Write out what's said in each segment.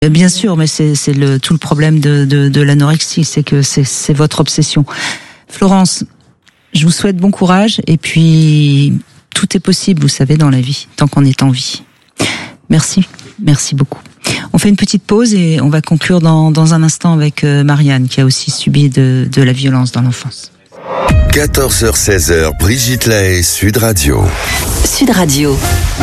Bien sûr, mais c'est tout le problème de l'anorexie, c'est que c'est votre obsession. Florence, je vous souhaite bon courage et puis tout est possible, vous savez, dans la vie, tant qu'on est en vie. Merci beaucoup. On fait une petite pause et on va conclure dans un instant avec Marianne qui a aussi subi de la violence dans l'enfance. 14h-16h, Brigitte Lahaie, Sud Radio. Sud Radio.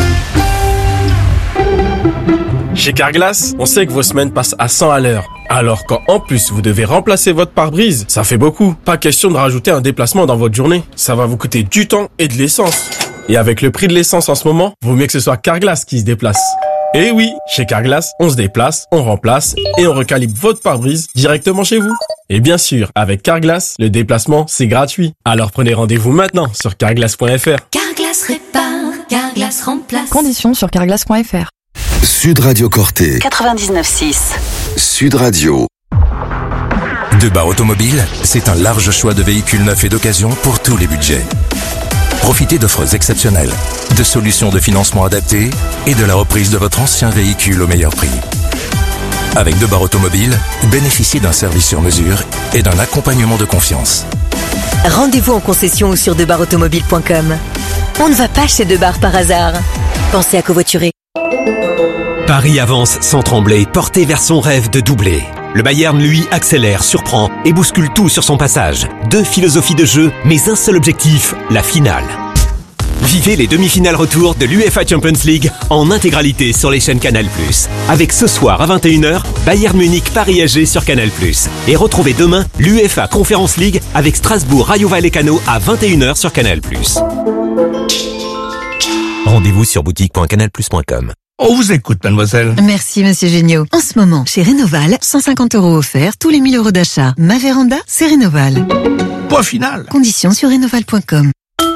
Chez Carglass, on sait que vos semaines passent à 100 à l'heure. Alors quand en plus vous devez remplacer votre pare-brise, ça fait beaucoup. Pas question de rajouter un déplacement dans votre journée. Ça va vous coûter du temps et de l'essence. Et avec le prix de l'essence en ce moment, vaut mieux que ce soit Carglass qui se déplace. Et oui, chez Carglass, on se déplace, on remplace et on recalibre votre pare-brise directement chez vous. Et bien sûr, avec Carglass, le déplacement, c'est gratuit. Alors prenez rendez-vous maintenant sur carglass.fr. Carglass répare, Carglass remplace. Conditions sur carglass.fr. Sud Radio Corté. 99.6. Sud Radio. Debar Automobile, c'est un large choix de véhicules neufs et d'occasion pour tous les budgets. Profitez d'offres exceptionnelles, de solutions de financement adaptées et de la reprise de votre ancien véhicule au meilleur prix. Avec Debar Automobile, bénéficiez d'un service sur mesure et d'un accompagnement de confiance. Rendez-vous en concession ou sur debarautomobile.com. On ne va pas chez Debar par hasard. Pensez à covoiturer. Paris avance sans trembler, porté vers son rêve de doubler. Le Bayern, lui, accélère, surprend et bouscule tout sur son passage. 2 philosophies de jeu, mais un seul objectif, la finale. Vivez les demi-finales retour de l'UEFA Champions League en intégralité sur les chaînes Canal+. Avec ce soir à 21h, Bayern Munich Paris AG sur Canal+. Et retrouvez demain l'UEFA Conference League avec Strasbourg Rayo Vallecano à 21h sur Canal+. Rendez-vous sur boutique.canalplus.com. On vous écoute, mademoiselle. Merci, monsieur Géniaud. En ce moment, chez Rénoval, 150 € offerts tous les 1000 € d'achat. Ma véranda, c'est Rénoval. Point final. Conditions sur rénoval.com.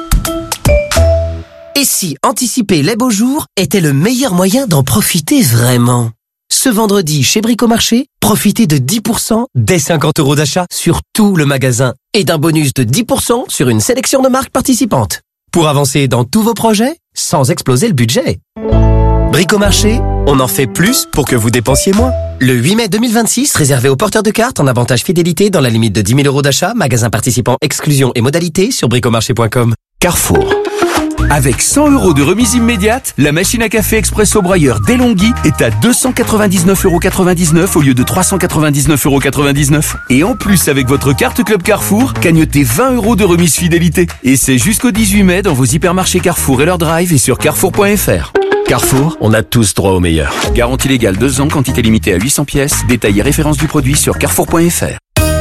Et si anticiper les beaux jours était le meilleur moyen d'en profiter vraiment? Ce vendredi, chez Bricomarché, profitez de 10% dès 50 € d'achat sur tout le magasin et d'un bonus de 10% sur une sélection de marques participantes. Pour avancer dans tous vos projets, sans exploser le budget. Bricomarché, on en fait plus pour que vous dépensiez moins. Le 8 mai 2026, réservé aux porteurs de cartes en avantage fidélité dans la limite de 10 000 € d'achat, magasin participant, exclusion et modalités sur bricomarché.com. Carrefour. Avec 100 € de remise immédiate, la machine à café Expresso Broyeur Delonghi est à 299,99 € au lieu de 399,99 €. Et en plus, avec votre carte Club Carrefour, cagnotez 20 € de remise fidélité. Et c'est jusqu'au 18 mai dans vos hypermarchés Carrefour et leur drive et sur carrefour.fr. Carrefour, on a tous droit au meilleur. Garantie légale 2 ans, quantité limitée à 800 pièces. Détail et référence du produit sur carrefour.fr.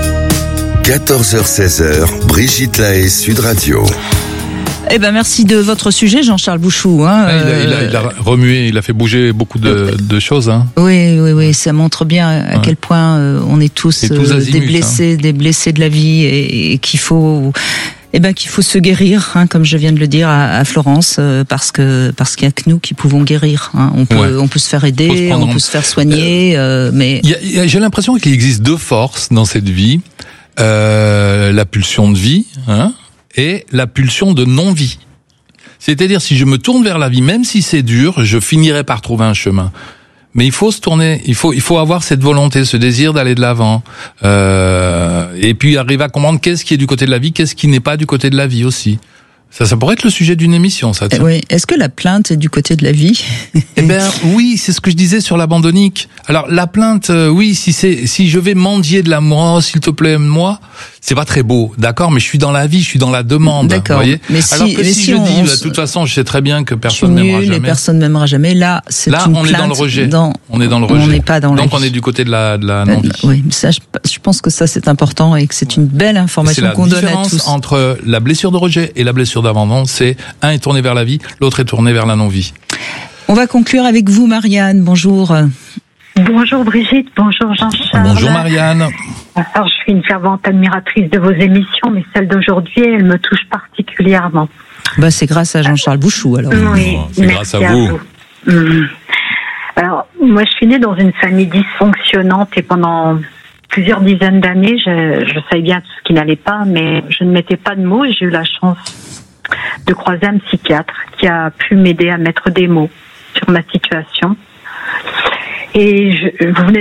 14h-16h, Brigitte Lahaie, Sud Radio. Eh ben merci de votre sujet, Jean-Charles Bouchou. Il a remué, il a fait bouger beaucoup de choses. Hein. Oui, ça montre bien à quel point on est tous des blessés de la vie et qu'il faut se guérir, comme je viens de le dire à Florence, parce qu'il y a que nous qui pouvons guérir. On peut se faire aider, on peut se faire soigner, mais j'ai l'impression qu'il existe 2 forces dans cette vie, la pulsion de vie, et la pulsion de non-vie. C'est-à-dire, si je me tourne vers la vie, même si c'est dur, je finirai par trouver un chemin. Mais il faut se tourner, il faut avoir cette volonté, ce désir d'aller de l'avant, et puis arriver à comprendre qu'est-ce qui est du côté de la vie, qu'est-ce qui n'est pas du côté de la vie aussi. Ça pourrait être le sujet d'une émission, ça. Oui. Est-ce que la plainte est du côté de la vie? Oui, c'est ce que je disais sur l'abandonnique. Alors, la plainte, oui, si je vais mendier de l'amour, s'il te plaît, aime-moi, c'est pas très beau, d'accord, mais je suis dans la vie, je suis dans la demande. D'accord. Vous voyez. Mais alors que si je dis, de toute façon, je sais très bien que personne m'aimera jamais. Personne m'aimera jamais. Là, on est dans le rejet. On est dans le rejet. On n'est pas dans Donc, on est du côté de la non-vie. Oui, ça, je pense que ça, c'est important et que c'est une belle information qu'on donne à tous. La différence entre la blessure de rejet et la blessure d'abandon, c'est un est tourné vers la vie, l'autre est tourné vers la non-vie. On va conclure avec vous, Marianne. Bonjour. Bonjour Brigitte, bonjour Jean-Charles. Bonjour Marianne. Alors, je suis une fervente admiratrice de vos émissions, mais celle d'aujourd'hui, elle me touche particulièrement. C'est grâce à Jean-Charles Bouchou, alors. Oui, c'est grâce à vous. Alors, moi, je suis née dans une famille dysfonctionnante et pendant plusieurs dizaines d'années, je savais bien tout ce qui n'allait pas, mais je ne mettais pas de mots et j'ai eu la chance de croiser un psychiatre qui a pu m'aider à mettre des mots sur ma situation. Et vous venez